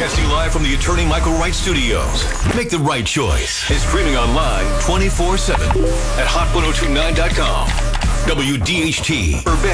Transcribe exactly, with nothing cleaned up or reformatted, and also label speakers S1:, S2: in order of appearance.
S1: Broadcasting live from the Attorney Michael Wright Studios. Make the right choice. Is streaming online twenty-four seven at hot ten twenty-nine dot com. W D H T Urbana.